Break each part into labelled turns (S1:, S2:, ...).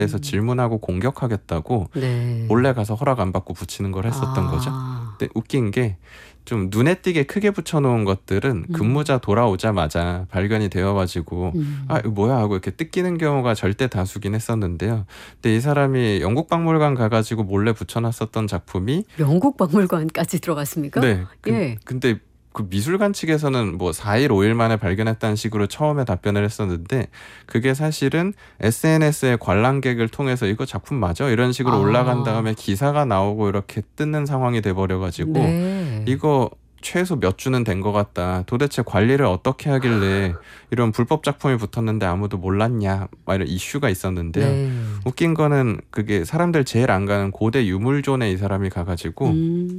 S1: 그래서 질문하고 공격하겠다고
S2: 네.
S1: 몰래 가서 허락 안 받고 붙이는 걸 했었던 거죠. 근데 웃긴 게 좀 눈에 띄게 크게 붙여놓은 것들은 근무자 돌아오자마자 발견이 되어가지고 이거 뭐야 하고 이렇게 뜯기는 경우가 절대 다수긴 했었는데요. 근데 이 사람이 영국 박물관 가가지고 몰래 붙여놨었던 작품이
S2: 영국 박물관까지 들어갔습니까?
S1: 네.
S2: 예.
S1: 근데 그 미술관 측에서는 뭐 4일, 5일 만에 발견했다는 식으로 처음에 답변을 했었는데 그게 사실은 SNS의 관람객을 통해서 이거 작품 맞아? 이런 식으로 올라간 다음에 기사가 나오고 이렇게 뜨는 상황이 돼버려가지고
S2: 네.
S1: 이거 최소 몇 주는 된 것 같다. 도대체 관리를 어떻게 하길래 이런 불법 작품이 붙었는데 아무도 몰랐냐. 막 이런 이슈가 있었는데요.
S2: 네.
S1: 웃긴 거는 그게 사람들 제일 안 가는 고대 유물존에 이 사람이 가가지고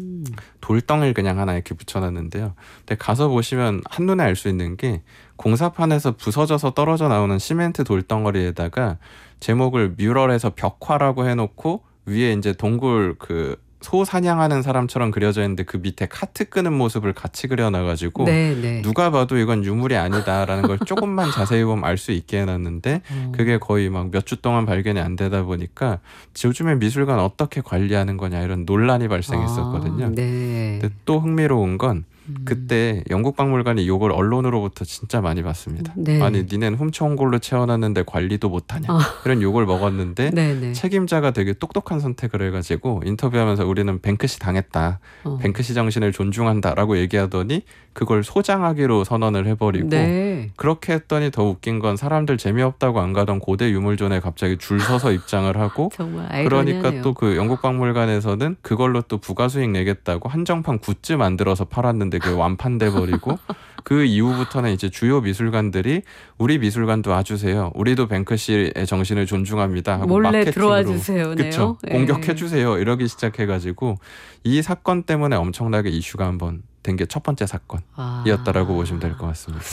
S1: 돌덩이를 그냥 하나 이렇게 붙여놨는데요. 근데 가서 보시면 한눈에 알 수 있는 게 공사판에서 부서져서 떨어져 나오는 시멘트 돌덩어리에다가 제목을 뮤럴에서 벽화라고 해놓고 위에 이제 동굴 소 사냥하는 사람처럼 그려져 있는데 그 밑에 카트 끄는 모습을 같이 그려놔가지고
S2: 네.
S1: 누가 봐도 이건 유물이 아니다라는 걸 조금만 자세히 보면 알 수 있게 해놨는데 그게 거의 막 몇 주 동안 발견이 안 되다 보니까 요즘에 미술관 어떻게 관리하는 거냐 이런 논란이 발생했었거든요.
S2: 네.
S1: 근데 또 흥미로운 건 그때 영국 박물관이 욕을 언론으로부터 진짜 많이 받습니다.
S2: 네.
S1: 아니 니넨 훔쳐온 걸로 채워놨는데 관리도 못하냐 이런 욕을 먹었는데
S2: 네.
S1: 책임자가 되게 똑똑한 선택을 해가지고 인터뷰하면서 우리는 뱅크시 당했다. 뱅크시 정신을 존중한다라고 얘기하더니 그걸 소장하기로 선언을 해버리고
S2: 네.
S1: 그렇게 했더니 더 웃긴 건 사람들 재미없다고 안 가던 고대 유물존에 갑자기 줄 서서 입장을 하고
S2: 정말 아이러니하네요.
S1: 그러니까 또 그 영국 박물관에서는 그걸로 또 부가 수익 내겠다고 한정판 굿즈 만들어서 팔았는데 그게 완판돼 버리고 그 이후부터는 이제 주요 미술관들이 우리 미술관도 와주세요. 우리도 뱅크시의 정신을 존중합니다. 하고
S2: 몰래
S1: 마케팅으로
S2: 들어와 주세요.
S1: 그쵸?
S2: 예.
S1: 공격해 주세요. 이러기 시작해가지고 이 사건 때문에 엄청나게 이슈가 한번 된 게 첫 번째 사건이었다라고 보시면 될 것 같습니다.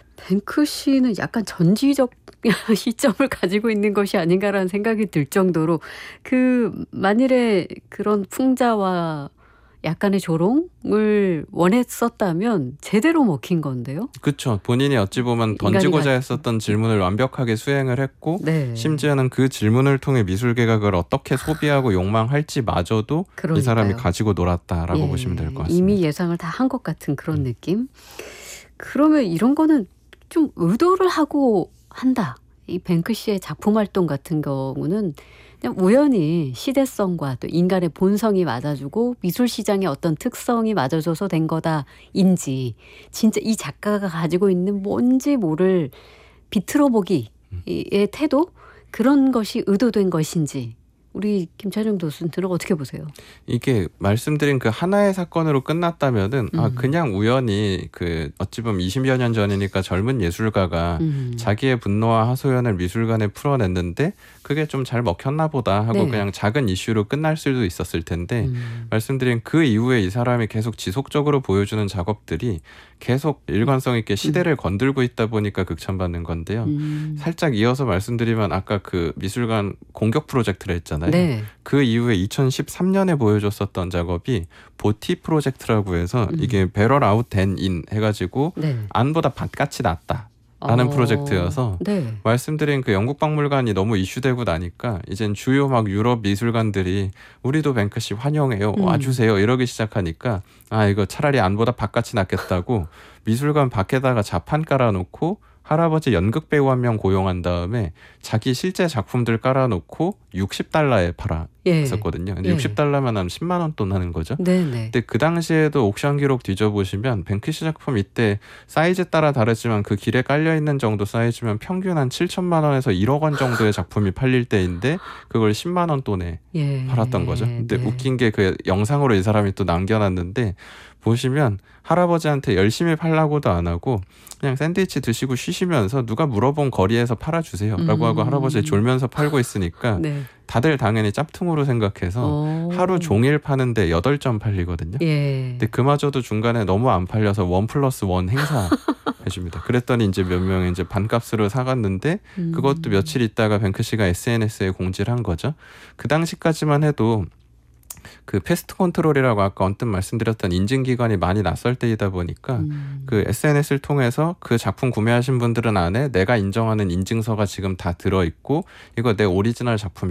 S2: 뱅크시는 약간 전지적 시점을 가지고 있는 것이 아닌가라는 생각이 들 정도로 만일에 그런 풍자와 약간의 조롱을 원했었다면 제대로 먹힌 건데요.
S1: 그렇죠. 본인이 어찌 보면 던지고자 했었던 질문을 완벽하게 수행을 했고
S2: 네.
S1: 심지어는 그 질문을 통해 미술계가 그걸 어떻게 소비하고 욕망할지 마저도
S2: 그러니까요.
S1: 이 사람이 가지고 놀았다라고 보시면 될 것 같습니다.
S2: 이미 예상을 다 한 것 같은 그런 느낌. 그러면 이런 거는 좀 의도를 하고 한다. 이 뱅크시의 작품 활동 같은 경우는 그냥 우연히 시대성과 또 인간의 본성이 맞아주고 미술 시장의 어떤 특성이 맞아줘서 된 거다인지 진짜 이 작가가 가지고 있는 뭔지 모를 비틀어 보기의 태도 그런 것이 의도된 것인지 우리 김찬영 교수님들은 어떻게 보세요?
S1: 이게 말씀드린 그 하나의 사건으로 끝났다면은 그냥 우연히 어찌 보면 20여 년 전이니까 젊은 예술가가 자기의 분노와 하소연을 미술관에 풀어냈는데 그게 좀 잘 먹혔나 보다 하고
S2: 네.
S1: 그냥 작은 이슈로 끝날 수도 있었을 텐데 말씀드린 그 이후에 이 사람이 계속 지속적으로 보여주는 작업들이 계속 일관성 있게 시대를 건들고 있다 보니까 극찬받는 건데요. 살짝 이어서 말씀드리면 아까 그 미술관 공격 프로젝트를 했잖아요.
S2: 네.
S1: 그 이후에 2013년에 보여줬었던 작업이 보티 프로젝트라고 해서 이게 배럴 아웃 된 인 해가지고
S2: 네.
S1: 안보다 밭같이 낫다. 라는 프로젝트여서
S2: 네.
S1: 말씀드린 그 영국 박물관이 너무 이슈되고 나니까 이젠 주요 막 유럽 미술관들이 우리도 뱅크시 환영해요. 와주세요. 이러기 시작하니까 이거 차라리 안보다 밭같이 낫겠다고 미술관 밖에다가 자판 깔아놓고 할아버지 연극 배우 한 명 고용한 다음에 자기 실제 작품들 깔아놓고 $60에 팔았었거든요. 근데 60달러면 한 10만 원 돈 하는 거죠.
S2: 네네.
S1: 근데 그 당시에도 옥션 기록 뒤져보시면 뱅크시 작품 이때 사이즈 따라 다르지만 그 길에 깔려있는 정도 사이즈면 평균 한 7천만 원에서 1억 원 정도의 작품이 팔릴 때인데 그걸 10만 원 돈에 팔았던 거죠. 근데 웃긴 게 그 영상으로 이 사람이 또 남겨놨는데 보시면 할아버지한테 열심히 팔라고도 안 하고 그냥 샌드위치 드시고 쉬시면서 누가 물어본 거리에서 팔아주세요 라고 하고 할아버지 졸면서 팔고 있으니까
S2: 네.
S1: 다들 당연히 짭퉁으로 생각해서 하루 종일 파는데 8점 팔리거든요. 근데 그마저도 중간에 너무 안 팔려서 1+1 행사 해줍니다. 그랬더니 이제 몇 명이 이제 반값으로 사갔는데 그것도 며칠 있다가 뱅크시가 SNS에 공지를 한 거죠. 그 당시까지만 해도 그 패스트 컨트롤이라고 아까 언뜻 말씀드렸던 인증기관이 많이 낯설 때이다 보니까 그 SNS를 통해서 그 작품 구매하신 분들은 안에 내가 인정하는 인증서가 지금 다 들어있고 이거 내 오리지널 작품